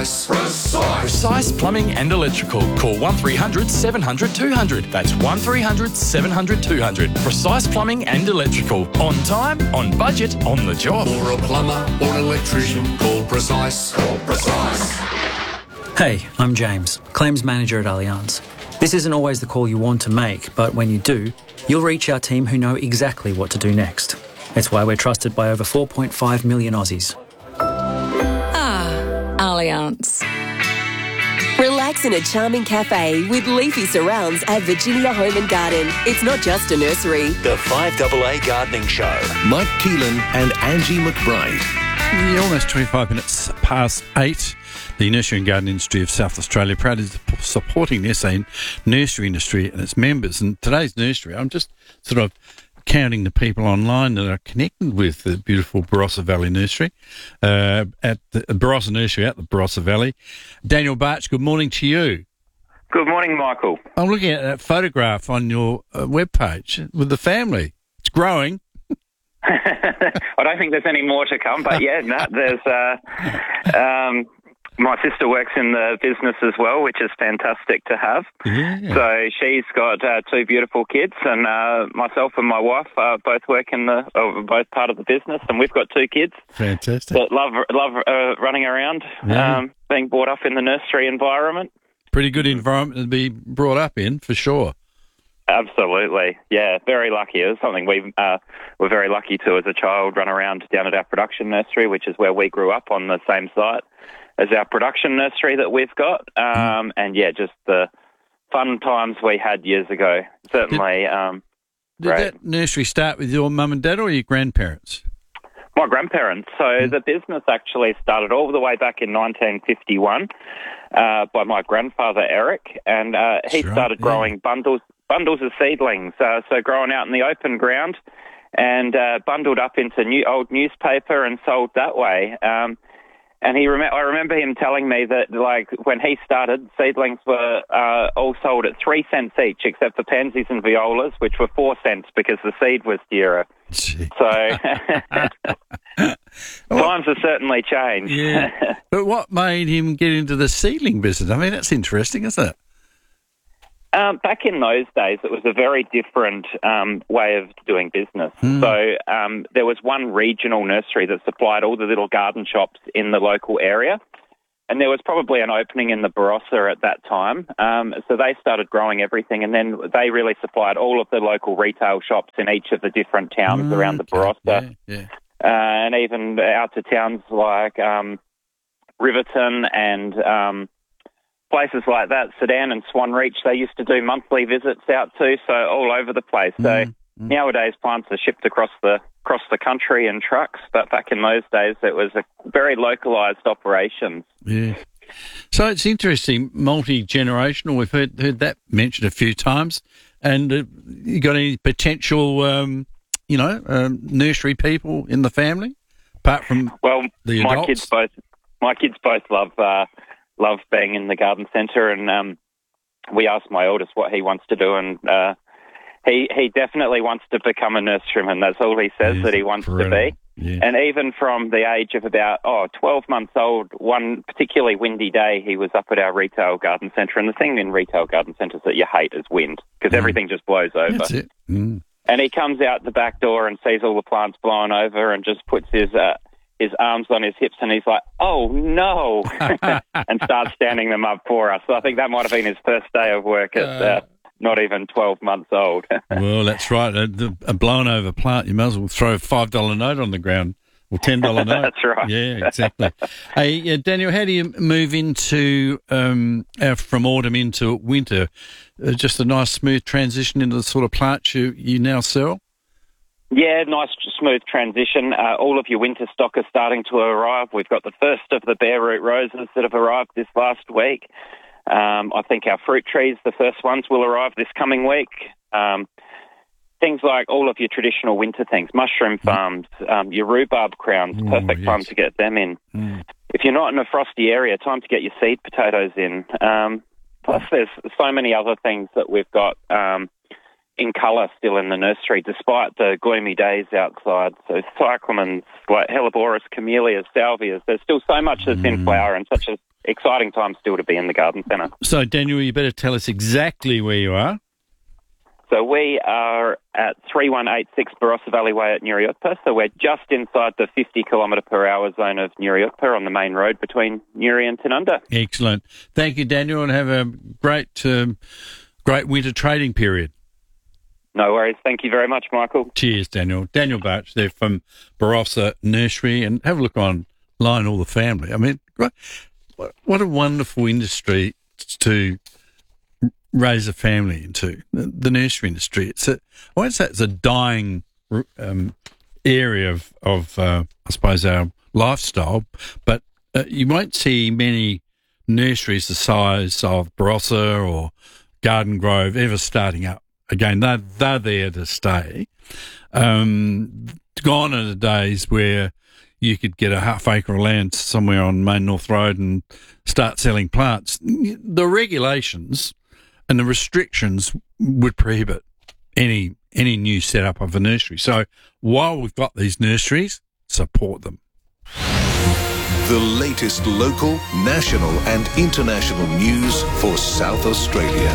Precise Plumbing and Electrical. Call 1300 700 200. That's 1300 700 200. Precise Plumbing and Electrical. On time, on budget, on the job. For a plumber or an electrician, call Precise. Call Precise. Hey, I'm James, Claims Manager at Allianz. This isn't always the call you want to make, but when you do, you'll reach our team who know exactly what to do next. It's why we're trusted by over 4.5 million Aussies. Allianz. Relax in a charming cafe with leafy surrounds at Virginia Home and Garden. It's not just a nursery. The 5AA Gardening Show. Mike Keelan and Angie McBride. Almost 25 minutes past 8. The nursery and garden industry of South Australia proudly supporting the SA nursery industry and its members. And today's nursery, I'm just sort of counting the people online that are connected with the beautiful Barossa Valley Nursery, at the Barossa Nursery at the Barossa Valley. Daniel Barch, good morning to you. Good morning, Michael. I'm looking at that photograph on your webpage with the family. It's growing. I don't think there's any more to come, but yeah, no, there's my sister works in the business as well, which is fantastic to have. Yeah. So she's got two beautiful kids, and myself and my wife both work in both part of the business, and we've got two kids. Fantastic. That love running around, being brought up in the nursery environment. Pretty good environment to be brought up in, for sure. Absolutely, yeah, very lucky. It was something we were very lucky to as a child run around down at our production nursery, which is where we grew up on the same site as our production nursery that we've got. And yeah, just the fun times we had years ago. Certainly, Did that nursery start with your mum and dad or your grandparents? My grandparents. So the business actually started all the way back in 1951 by my grandfather, Eric, and he started growing bundles of seedlings, so growing out in the open ground and bundled up into old newspaper and sold that way. And I remember him telling me that, like, when he started, seedlings were all sold at 3 cents each, except for pansies and violas, which were 4 cents because the seed was dearer. Gee. So times have certainly changed. Yeah. But what made him get into the seedling business? I mean, that's interesting, isn't it? Back in those days, it was a very different way of doing business. So there was one regional nursery that supplied all the little garden shops in the local area, and there was probably an opening in the Barossa at that time. So they started growing everything, and then they really supplied all of the local retail shops in each of the different towns around the Barossa, and even out to towns like Riverton and places like that, Sedan and Swan Reach, they used to do monthly visits out to, so all over the place. So nowadays plants are shipped across the country in trucks, but back in those days it was a very localised operation. Yeah. So it's interesting, multi-generational. We've heard that mentioned a few times. And you got any potential, nursery people in the family apart from the adults? My kids both love being in the garden centre, and we asked my eldest what he wants to do, and he definitely wants to become a nurseryman. That's all he says that he wants to be. Yeah. And even from the age of about 12 months old, one particularly windy day, he was up at our retail garden centre, and the thing in retail garden centres that you hate is wind, because everything just blows over. That's it. And he comes out the back door and sees all the plants blowing over and just puts his arms on his hips, and he's like, "Oh no," and starts standing them up for us. So I think that might have been his first day of work at not even 12 months old. Well, that's right. A blown over plant, you might as well throw a $5 note on the ground or $10 note. That's right. Yeah, exactly. Hey, Daniel, how do you move into from autumn into winter? Just a nice smooth transition into the sort of plants you now sell? Yeah, nice smooth transition. All of your winter stock is starting to arrive. We've got the first of the bare root roses that have arrived this last week. I think our fruit trees, the first ones, will arrive this coming week. Things like all of your traditional winter things, mushroom farms, your rhubarb crowns, perfect time to get them in. If you're not in a frosty area, time to get your seed potatoes in. Plus there's so many other things that we've got in colour still in the nursery, despite the gloomy days outside. So cyclamens, like Helleborus, camellias, salvias, there's still so much that's in flower and such a exciting time still to be in the garden centre. So, Daniel, you better tell us exactly where you are. So we are at 3186 Barossa Valley Way at Nuriotpa. So we're just inside the 50 kilometre per hour zone of Nuriotpa on the main road between Nuri and Tanunda. Excellent. Thank you, Daniel, and have a great winter trading period. No worries. Thank you very much, Michael. Cheers, Daniel. Daniel Birch, they're from Barossa Nursery, and have a look online, all the family. I mean, what a wonderful industry to raise a family into, the nursery industry. I won't say it's a dying area of I suppose, our lifestyle, but you won't see many nurseries the size of Barossa or Garden Grove ever starting up. Again, they're there to stay. Gone are the days where you could get a half acre of land somewhere on Main North Road and start selling plants. The regulations and the restrictions would prohibit any new setup of a nursery. So while we've got these nurseries, support them. The latest local, national and international news for South Australia.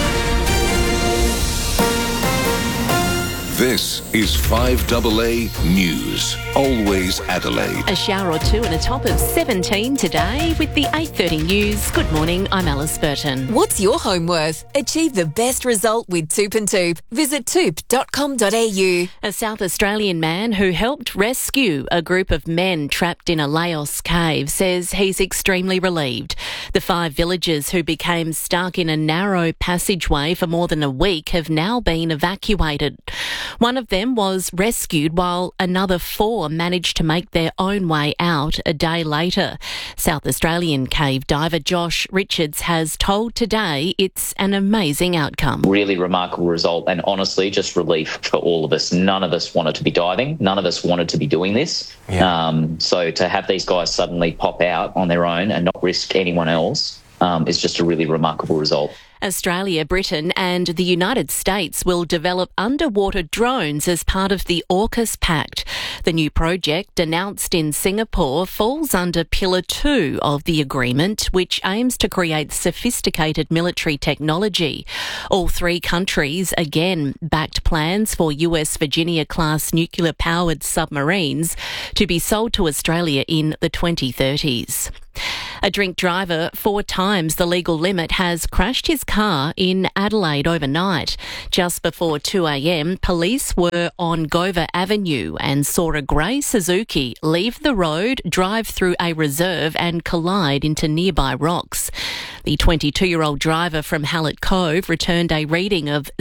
This is 5AA News. Always Adelaide. A shower or two and a top of 17 today with the 8:30 news. Good morning, I'm Alice Burton. What's your home worth? Achieve the best result with Toop and Toop. Visit toop.com.au. A South Australian man who helped rescue a group of men trapped in a Laos cave says he's extremely relieved. The 5 villagers who became stuck in a narrow passageway for more than a week have now been evacuated. One of them was rescued while another 4 managed to make their own way out a day later. South Australian cave diver Josh Richards has told Today it's an amazing outcome. Really remarkable result, and honestly just relief for all of us. None of us wanted to be diving. None of us wanted to be doing this. Yeah. So to have these guys suddenly pop out on their own and not risk anyone else is just a really remarkable result. Australia, Britain and the United States will develop underwater drones as part of the AUKUS Pact. The new project, announced in Singapore, falls under Pillar 2 of the agreement, which aims to create sophisticated military technology. All 3 countries again backed plans for US Virginia-class nuclear-powered submarines to be sold to Australia in the 2030s. A drink driver 4 times the legal limit has crashed his car in Adelaide overnight. Just before 2 a.m, police were on Gover Avenue and saw a grey Suzuki leave the road, drive through a reserve and collide into nearby rocks. The 22-year-old driver from Hallett Cove returned a reading of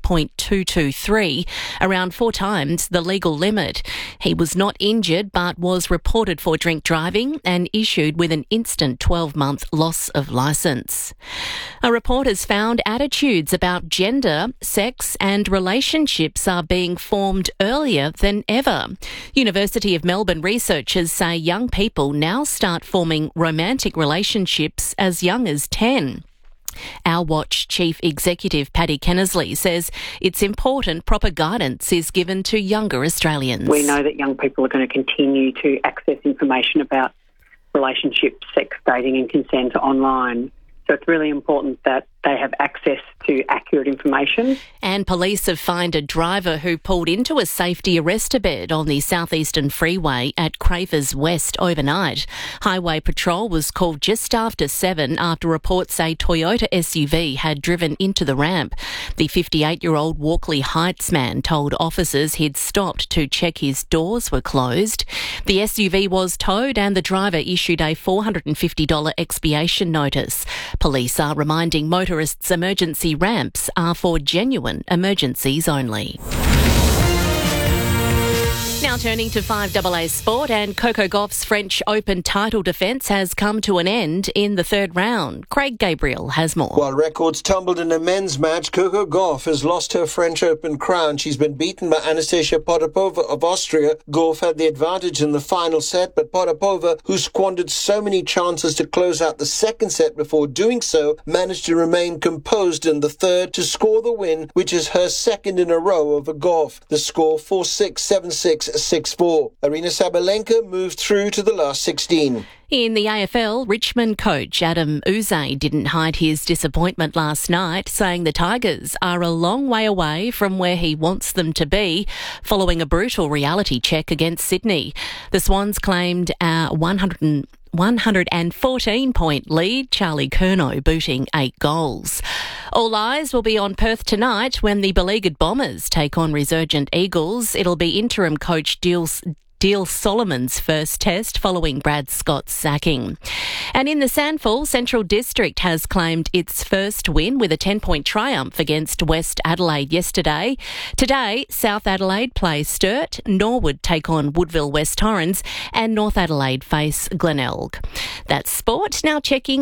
0.223, around 4 times the legal limit. He was not injured but was reported for drink driving and issued with an instant 12-month loss of licence. A report has found attitudes about gender, sex and relationships are being formed earlier than ever. University of Melbourne researchers say young people now start forming romantic relationships as young as 10. Our Watch Chief Executive Paddy Kennesley says it's important proper guidance is given to younger Australians. We know that young people are going to continue to access information about relationships, sex, dating and consent online. So it's really important that they have access to accurate information. And police have fined a driver who pulled into a safety arrestor bed on the southeastern freeway at Cravers West overnight. Highway Patrol was called just after 7 after reports a Toyota SUV had driven into the ramp. The 58-year-old Walkley Heights man told officers he'd stopped to check his doors were closed. The SUV was towed and the driver issued a $450 expiation notice. Police are reminding motorists emergency ramps are for genuine emergencies only. Now turning to 5AA Sport, and Coco Gauff's French Open title defence has come to an end in the 3rd round. Craig Gabriel has more. While records tumbled in a men's match, Coco Gauff has lost her French Open crown. She's been beaten by Anastasia Potapova of Austria. Gauff had the advantage in the final set, but Potapova, who squandered so many chances to close out the second set before doing so, managed to remain composed in the third to score the win, which is her second in a row over Gauff. The score 4-6, 7-6 6-4. Arina Sabalenka moved through to the last 16. In the AFL, Richmond coach Adam Uze didn't hide his disappointment last night, saying the Tigers are a long way away from where he wants them to be, following a brutal reality check against Sydney. The Swans claimed a 114-point lead, Charlie Curnow booting 8 goals. All eyes will be on Perth tonight when the beleaguered Bombers take on resurgent Eagles. It'll be interim coach Deal Solomon's first test following Brad Scott's sacking. And in the Sandful, Central District has claimed its first win with a 10-point triumph against West Adelaide yesterday. Today, South Adelaide play Sturt, Norwood take on Woodville West Torrens, and North Adelaide face Glenelg. That's sport. Now checking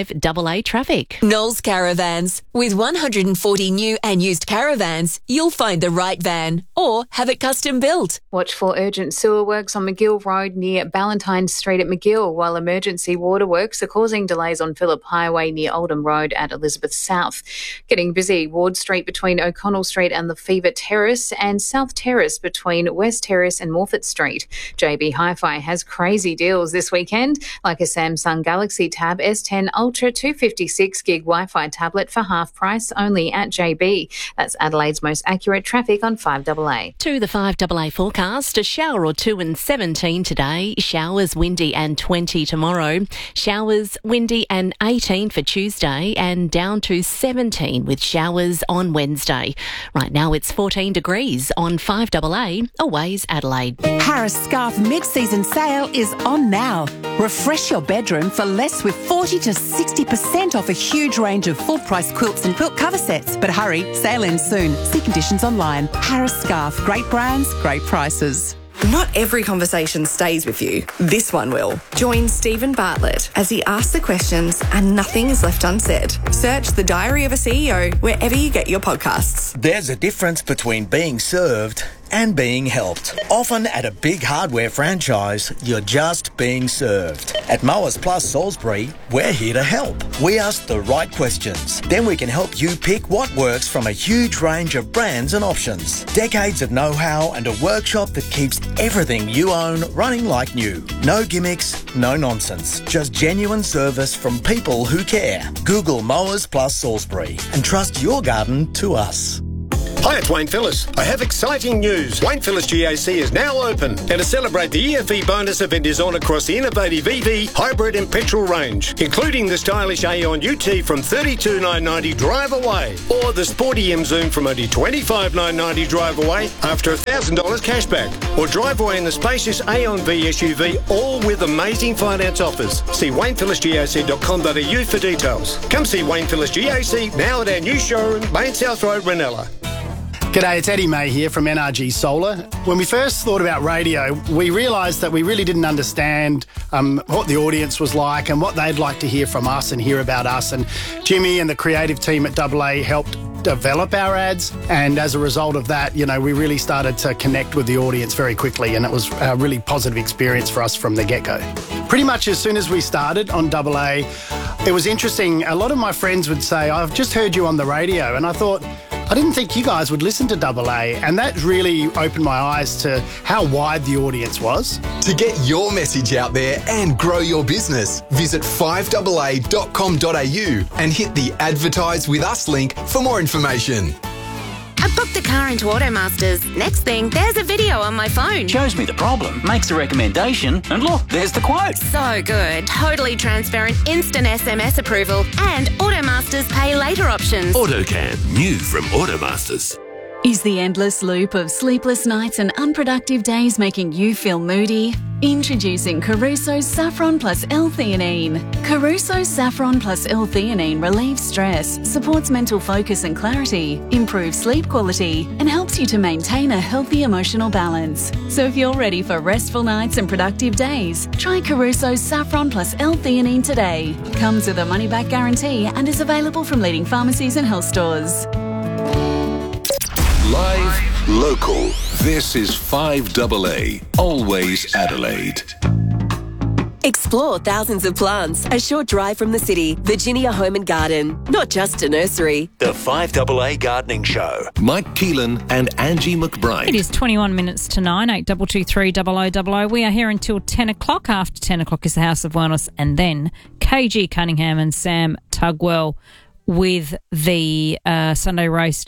5AA traffic. Knowles Caravans. With 140 new and used caravans, you'll find the right van or have it custom built. Watch for urgent sewer works on McGill Road near Ballantyne Street at McGill, while emergency water works are causing delays on Phillip Highway near Oldham Road at Elizabeth South. Getting busy, Ward Street between O'Connell Street and the Fever Terrace, and South Terrace between West Terrace and Morfett Street. JB Hi-Fi has crazy deals this weekend, like a Samsung Galaxy Tab S10 Ultra 256 gig Wi-Fi tablet for half price only at JB. That's Adelaide's most accurate traffic on 5AA. To the 5AA forecast, a shower or two and 17 today, showers, windy and 20 tomorrow, showers, windy and 18 for Tuesday, and down to 17 with showers on Wednesday. Right now it's 14 degrees on 5AA, Always Adelaide. Harris Scarf mid-season sale is on now. Refresh your bedroom for less with 40 to 60% off a huge range of full-price quilts and quilt cover sets. But hurry, sale ends soon. See conditions online. Harris Scarf, great brands, great prices. Not every conversation stays with you. This one will. Join Stephen Bartlett as he asks the questions and nothing is left unsaid. Search The Diary of a CEO wherever you get your podcasts. There's a difference between being served and being helped. Often at a big hardware franchise, you're just being served. At Mowers Plus Salisbury, we're here to help. We ask the right questions. Then we can help you pick what works from a huge range of brands and options. Decades of know-how and a workshop that keeps everything you own running like new. No gimmicks, no nonsense. Just genuine service from people who care. Google Mowers Plus Salisbury and trust your garden to us. Hi, it's Wayne Phillis. I have exciting news. Wayne Phillis GAC is now open, and to celebrate the EFE bonus event is on across the innovative EV, hybrid and petrol range, including the stylish Aeon UT from $32,990 drive away, or the sporty M Zoom from only $25,990 drive away after $1,000 cashback, or drive away in the spacious Aeon V SUV, all with amazing finance offers. See WaynePhillisGAC.com.au for details. Come see Wayne Phillis GAC now at our new showroom, Main South Road, Ranella. G'day, it's Eddie May here from NRG Solar. When we first thought about radio, we realised that we really didn't understand what the audience was like and what they'd like to hear from us and hear about us. And Jimmy and the creative team at AA helped develop our ads, and as a result of that, you know, we really started to connect with the audience very quickly, and it was a really positive experience for us from the get-go. Pretty much as soon as we started on AA, it was interesting. A lot of my friends would say, I've just heard you on the radio, and I thought, I didn't think you guys would listen to AA, and that really opened my eyes to how wide the audience was. To get your message out there and grow your business, visit 5AA.com.au and hit the Advertise With Us link for more information. I booked a car into Automasters. Next thing, there's a video on my phone. Shows me the problem, makes a recommendation, and look, there's the quote. So good. Totally transparent, instant SMS approval, and Automasters pay later options. AutoCam, new from Automasters. Is the endless loop of sleepless nights and unproductive days making you feel moody? Introducing Caruso's Saffron Plus L-theanine. Caruso's Saffron Plus L-theanine relieves stress, supports mental focus and clarity, improves sleep quality, and helps you to maintain a healthy emotional balance. So if you're ready for restful nights and productive days, try Caruso's Saffron Plus L-theanine today. Comes with a money-back guarantee and is available from leading pharmacies and health stores. Live, local. This is 5AA, Always Adelaide. Explore thousands of plants, a short drive from the city. Virginia Home and Garden, not just a nursery. The 5AA Gardening Show. Mike Keelan and Angie McBride. It is 21 minutes to 9, 8223 0000. We are here until 10 o'clock. After 10 o'clock is the House of Wellness, and then KG Cunningham and Sam Tugwell with the Sunday roast.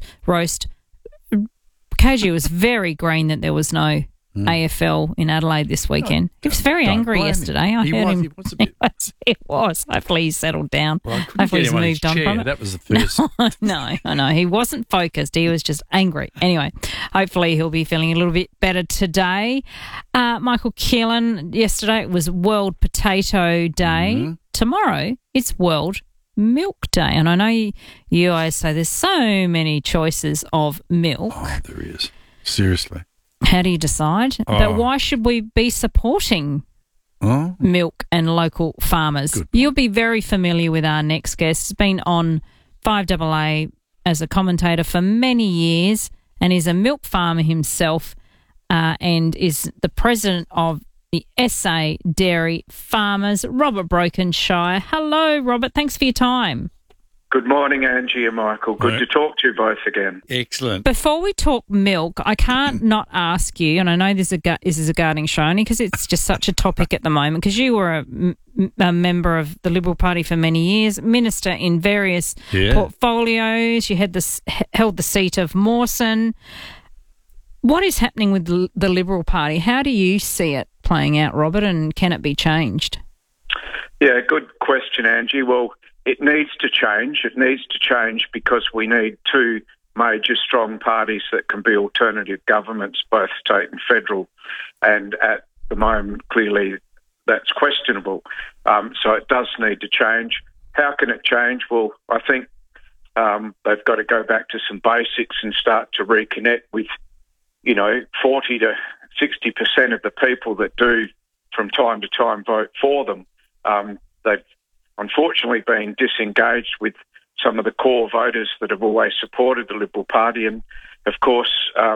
KG was very green that there was no AFL in Adelaide this weekend. He was very angry yesterday. I heard him. He was. Hopefully he's settled down. Well, hopefully he's moved on from it. That was the first. No, I know. He wasn't focused. He was just angry. Anyway, hopefully he'll be feeling a little bit better today. Michael Keelan, yesterday it was World Potato Day. Mm-hmm. Tomorrow it's World Milk Day. And I know you always say there's so many choices of milk. Oh, there is. Seriously. How do you decide? But why should we be supporting milk and local farmers? Good. You'll be very familiar with our next guest. He's been on 5AA as a commentator for many years and is a milk farmer himself and is the president of the SA Dairy Farmers, Robert Brokenshire. Hello, Robert. Thanks for your time. Good morning, Angie and Michael. Good to talk to you both again. Excellent. Before we talk milk, I can't not ask you, and I know this is a gardening show only because it's just such a topic at the moment, because you were a member of the Liberal Party for many years, minister in various portfolios. You had held the seat of Mawson. What is happening with the Liberal Party? How do you see it playing out, Robert, and can it be changed? Yeah, good question, Angie. Well, it needs to change. It needs to change because we need two major strong parties that can be alternative governments, both state and federal. And at the moment, clearly, that's questionable. So it does need to change. How can it change? Well, I think they've got to go back to some basics and start to reconnect with, 40 to 60% of the people that do from time to time vote for them. They've unfortunately been disengaged with some of the core voters that have always supported the Liberal Party. And, of course,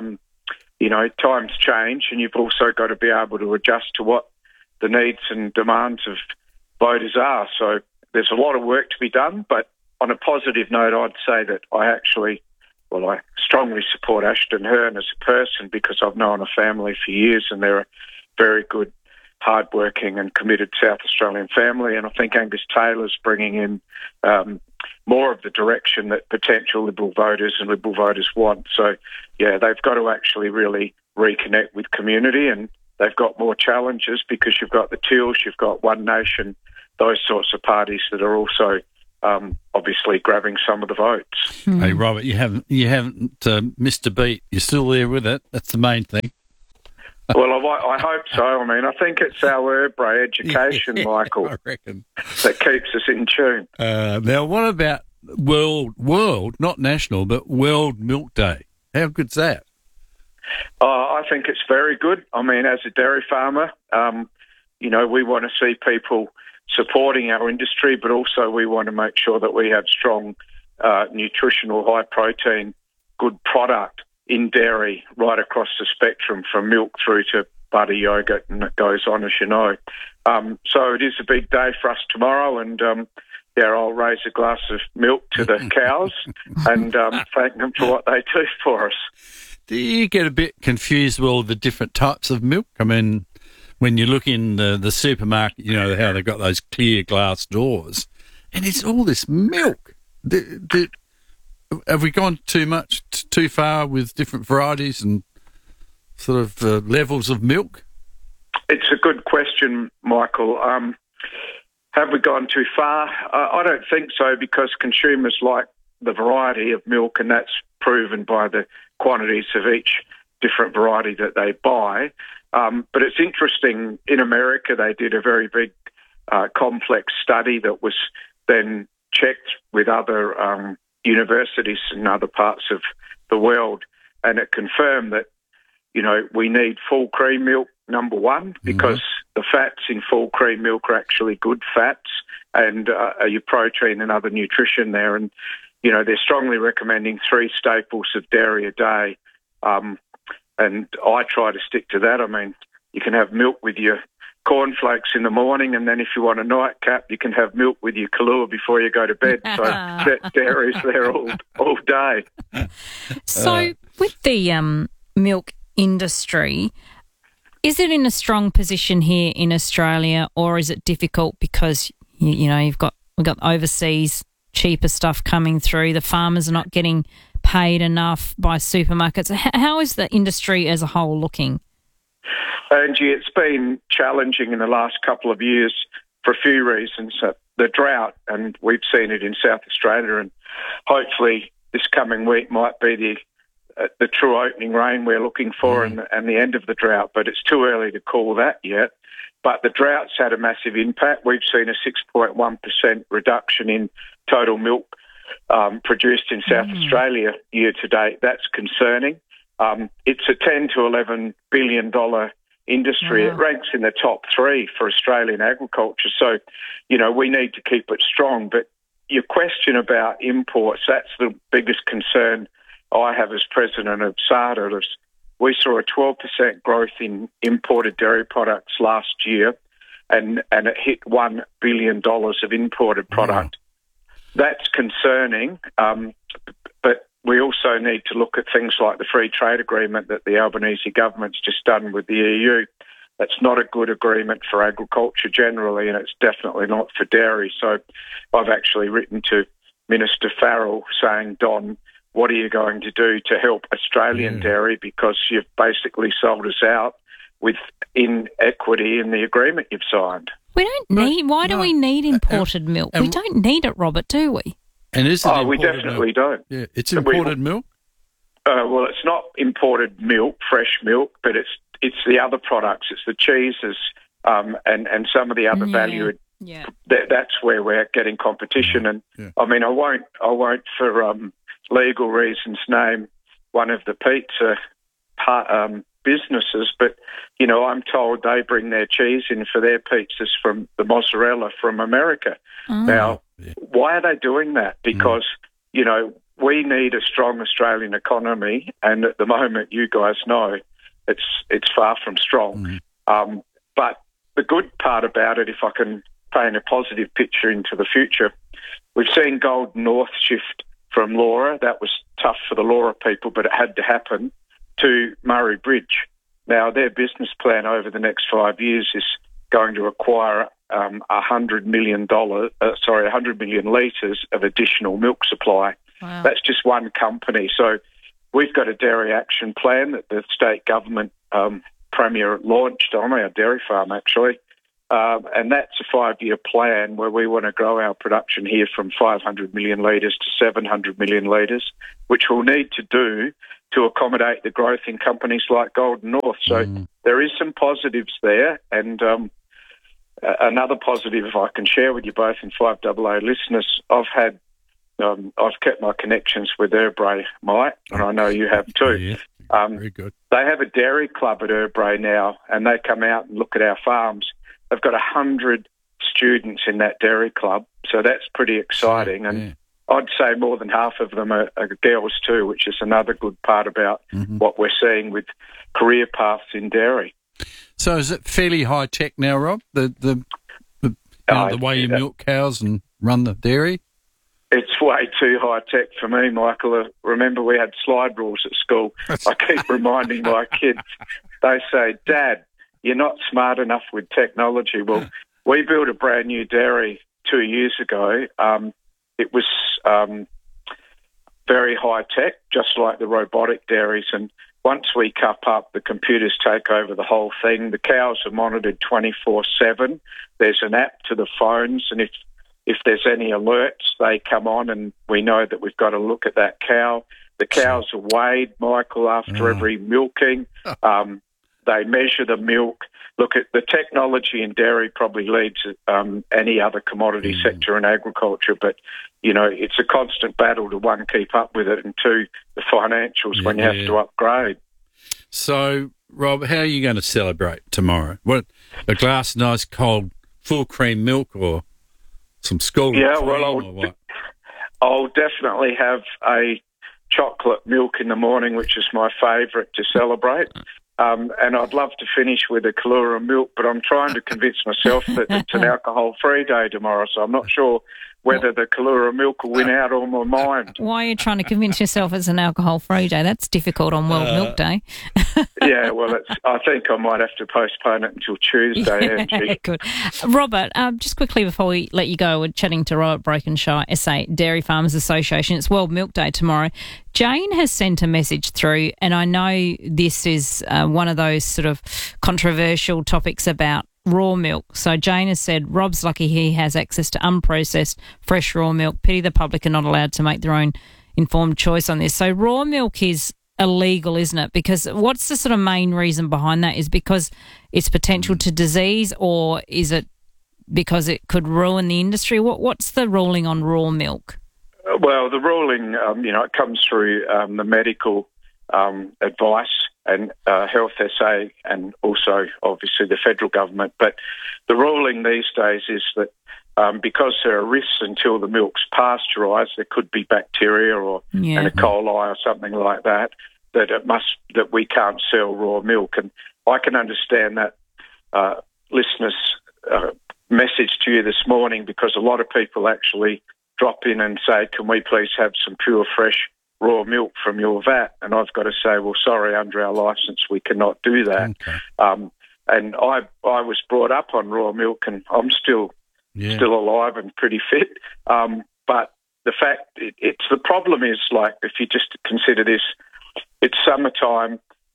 times change, and you've also got to be able to adjust to what the needs and demands of voters are. So there's a lot of work to be done, but on a positive note, I'd say that I strongly support Ashton Hearn as a person because I've known her family for years, and they're a very good, hard-working and committed South Australian family. And I think Angus Taylor's bringing in more of the direction that potential Liberal voters and Liberal voters want. So, they've got to actually really reconnect with community, and they've got more challenges because you've got the Teals, you've got One Nation, those sorts of parties that are also obviously grabbing some of the votes. Hey, Robert, you haven't missed a beat. You're still there with it. That's the main thing. Well, I hope so. I mean, I think it's our Erbray education, Michael, I reckon, that keeps us in tune. Now, what about world, not national, but World Milk Day? How good's that? I think it's very good. I mean, as a dairy farmer, we want to see people supporting our industry, but also we want to make sure that we have strong, nutritional, high-protein, good product in dairy right across the spectrum, from milk through to butter, yogurt, and it goes on, as you know. So it is a big day for us tomorrow, and I'll raise a glass of milk to the cows and thank them for what they do for us. Do you get a bit confused with all the different types of milk? I mean, when you look in the supermarket, how they've got those clear glass doors, and it's all this milk. Have we gone too far with different varieties and sort of levels of milk? It's a good question, Michael. Have we gone too far? I don't think so, because consumers like the variety of milk, and that's proven by the quantities of each different variety that they buy. But it's interesting, in America they did a very big complex study that was then checked with other universities in other parts of the world, and it confirmed that, we need full cream milk, number one, because the fats in full cream milk are actually good fats and are your protein and other nutrition there. And, they're strongly recommending 3 staples of dairy a day. And I try to stick to that. I mean, you can have milk with your cornflakes in the morning, and then if you want a nightcap, you can have milk with your Kahlua before you go to bed. So dairy's there all day. So with the milk industry, is it in a strong position here in Australia, or is it difficult because we've got overseas cheaper stuff coming through? The farmers are not getting paid enough by supermarkets. How is the industry as a whole looking? Angie, it's been challenging in the last couple of years for a few reasons. The drought, and we've seen it in South Australia, and hopefully this coming week might be the true opening rain we're looking for and the end of the drought, but it's too early to call that yet. But the drought's had a massive impact. We've seen a 6.1% reduction in total milk produced in South Australia year to date. That's concerning. It's a $10 to $11 billion industry. It ranks in the top 3 for Australian agriculture. So, we need to keep it strong. But your question about imports, that's the biggest concern I have as president of SADA. We saw a 12% growth in imported dairy products last year, and it hit $1 billion of imported product. That's concerning, but we also need to look at things like the free trade agreement that the Albanese government's just done with the EU. That's not a good agreement for agriculture generally, and it's definitely not for dairy. So I've actually written to Minister Farrell saying, Don, what are you going to do to help Australian dairy, because you've basically sold us out with inequity in the agreement you've signed. We don't need... Why do we need imported milk? We don't need it, Robert, do we? And is it we definitely don't. Yeah, it's imported milk? Well, it's not imported milk, fresh milk, but it's the other products. It's the cheeses and some of the other valued. Yeah. That's where we're getting competition. And I mean, I won't for legal reasons name one of the pizza businesses, but I'm told they bring their cheese in for their pizzas from the mozzarella from America. Now, why are they doing that? Because we need a strong Australian economy, and at the moment, you guys know it's far from strong. But the good part about it, if I can paint a positive picture into the future, we've seen Golden North shift from Laura. That was tough for the Laura people, but it had to happen, to Murray Bridge. Now, their business plan over the next 5 years is going to require 100 million litres of additional milk supply. Wow. That's just one company. So we've got a dairy action plan that the state government premier launched on our dairy farm, actually. And that's a 5-year plan where we want to grow our production here from 500 million litres to 700 million litres, which we'll need to do to accommodate the growth in companies like Golden North. So there is some positives there. And another positive, if I can share with you both and 5AA listeners, I've kept my connections with Erbray, Mike, and I know you have too. Very good. They have a dairy club at Erbray now, and they come out and look at our farms. They've got 100 students in that dairy club, so that's pretty exciting. And I'd say more than half of them are girls too, which is another good part about what we're seeing with career paths in dairy. So is it fairly high tech now, Rob? The way you milk cows and run the dairy? It's way too high tech for me, Michael. Remember, we had slide rules at school. I keep reminding my kids. They say, Dad, you're not smart enough with technology. Well, we built a brand new dairy 2 years ago. It was very high tech, just like the robotic dairies. And once we cup up, the computers take over the whole thing. The cows are monitored 24/7. There's an app to the phones, and if there's any alerts, they come on, and we know that we've got to look at that cow. The cows are weighed, Michael, after every milking. They measure the milk. Look, at the technology in dairy probably leads any other commodity sector in agriculture, but, it's a constant battle to, one, keep up with it, and two, the financials when you have to upgrade. So, Rob, how are you going to celebrate tomorrow? What, a glass of nice cold full cream milk or some scalded cream? I'll definitely have a chocolate milk in the morning, which is my favourite to celebrate. And I'd love to finish with a Kahlua milk, but I'm trying to convince myself that it's an alcohol-free day tomorrow, so I'm not sure whether the Kahlua milk will win out on my mind. Why are you trying to convince yourself it's an alcohol-free day? That's difficult on World Milk Day. Yeah, well, I think I might have to postpone it until Tuesday, Angie. Good. Robert, just quickly before we let you go, we're chatting to Robert Brokenshire, SA Dairy Farmers Association. It's World Milk Day tomorrow. Jane has sent a message through, and I know this is one of those sort of controversial topics about raw milk. So Jane has said, Rob's lucky he has access to unprocessed, fresh raw milk. Pity the public are not allowed to make their own informed choice on this. So raw milk is illegal, isn't it? Because what's the sort of main reason behind that? Is because it's potential to disease, or is it because it could ruin the industry? What's the ruling on raw milk? Well, the ruling, it comes through the medical advice and Health SA, and also obviously the federal government. But the ruling these days is that because there are risks until the milk's pasteurised, there could be bacteria or an E. coli or something like that, that we can't sell raw milk. And I can understand that listeners' message to you this morning, because a lot of people actually drop in and say, can we please have some pure, fresh raw milk from your vat? And I've got to say, well, sorry, under our licence we cannot do that. Okay. And I was brought up on raw milk, and I'm still alive and pretty fit. But the fact, the problem is, like, if you just consider this, it's summertime,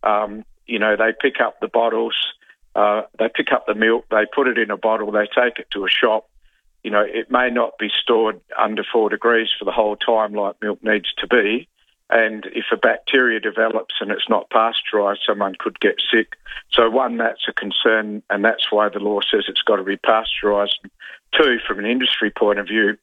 they pick up the bottles, they pick up the milk, they put it in a bottle, they take it to a shop. It may not be stored under 4 degrees for the whole time like milk needs to be. And if a bacteria develops and it's not pasteurised, someone could get sick. So one, that's a concern, and that's why the law says it's got to be pasteurised. Two, from an industry point of view,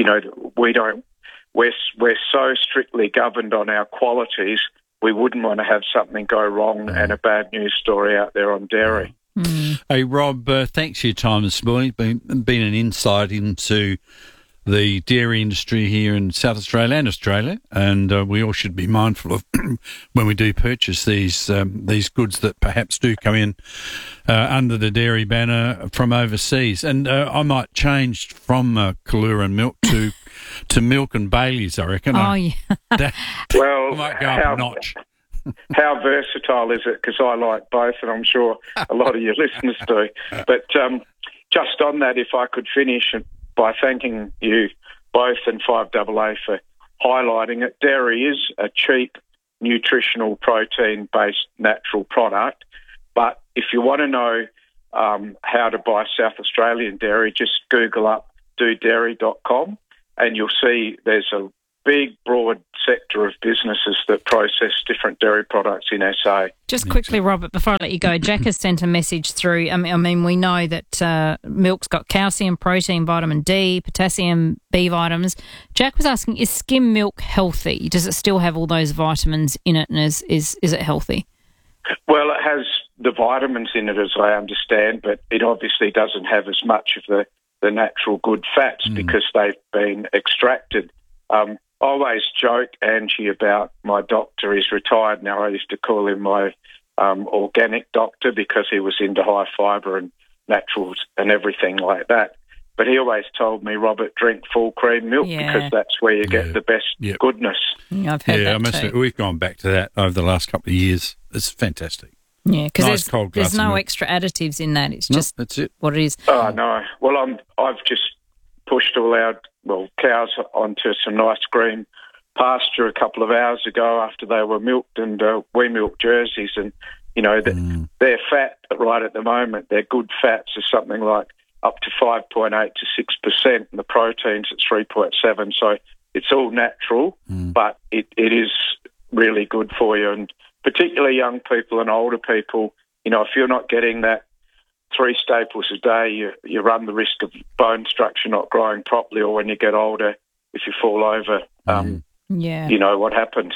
we're so strictly governed on our qualities, we wouldn't want to have something go wrong and a bad news story out there on dairy. Hey, Rob, thanks for your time this morning. It's been an insight into the dairy industry here in South Australia and Australia, and we all should be mindful of when we do purchase these goods that perhaps do come in under the dairy banner from overseas. And I might change from Kahlua milk to milk and Bailey's, I reckon. Yeah. Well, I might go up a notch. How versatile is it? Because I like both, and I'm sure a lot of your listeners do. But just on that, if I could finish by thanking you both and 5AA for highlighting it. Dairy is a cheap, nutritional, protein-based natural product. But if you want to know how to buy South Australian dairy, just Google up dodairy.com, and you'll see there's a big, broad sector of businesses that process different dairy products in SA. Just quickly, Robert, before I let you go, Jack has sent a message through. I mean, we know that milk's got calcium, protein, vitamin D, potassium, B vitamins. Jack was asking, is skim milk healthy? Does it still have all those vitamins in it, and is it healthy? Well, it has the vitamins in it, as I understand, but it obviously doesn't have as much of the natural good fats because they've been extracted. I always joke, Angie, about my doctor. He's retired now. I used to call him my organic doctor because he was into high fibre and naturals and everything like that. But he always told me, Robert, drink full cream milk because that's where you get the best goodness. Yeah, I've heard that too. We've gone back to that over the last couple of years. It's fantastic. Yeah, because there's no extra additives in that. It's just that's it. What it is. Oh, no. Well, I've just pushed all our cows onto some nice green pasture a couple of hours ago after they were milked, and we milk Jerseys, and their fat right at the moment, their good fats are something like up to 5.8 to 6%, and the proteins at 3.7. So it's all natural, but it is really good for you, and particularly young people and older people. If you're not getting that 3 staples a day, you run the risk of bone structure not growing properly, or when you get older, if you fall over, you know what happens.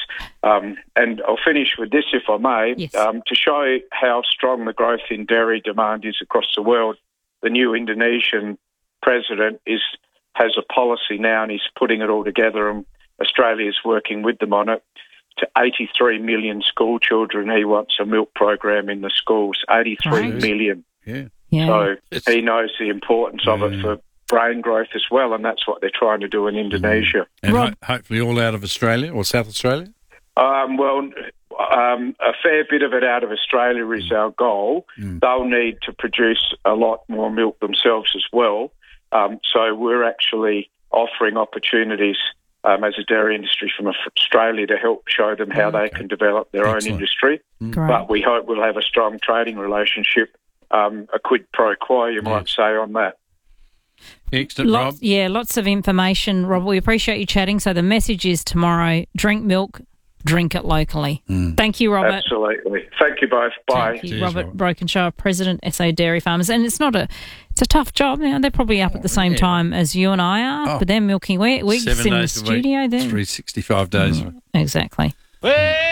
And I'll finish with this, if I may. Yes. To show how strong the growth in dairy demand is across the world, the new Indonesian president has a policy now, and he's putting it all together, and Australia is working with them on it, to 83 million school children. He wants a milk program in the schools, 83 million. Yeah. So he knows the importance of it for brain growth as well, and that's what they're trying to do in Indonesia. And hopefully all out of Australia or South Australia? A fair bit of it out of Australia is our goal. They'll need to produce a lot more milk themselves as well. So we're actually offering opportunities as a dairy industry from Australia to help show them how they can develop their own industry. But we hope we'll have a strong trading relationship, a quid pro quo, you might say, on that. Excellent, Rob. Yeah, lots of information, Rob. We appreciate you chatting. So the message is tomorrow, drink milk, drink it locally. Thank you, Robert. Absolutely. Thank you both. Bye. Thank you, cheers, Robert Brokenshaw, President, SA Dairy Farmers. And it's a tough job. Now, they're probably up at the same time as you and I are, but they're milking. We're 7 in the days a week, studio then. 365 days. Exactly.